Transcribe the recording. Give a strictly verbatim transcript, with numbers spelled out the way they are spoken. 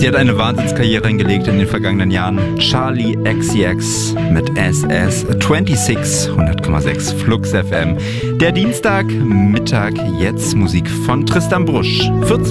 Sie hat eine Wahnsinnskarriere hingelegt in den vergangenen Jahren. Charli X C X mit S S sechsundzwanzig, hundert Komma sechs Flux F M. Der Dienstag, Mittag, jetzt Musik von Tristan Brusch. vierzehn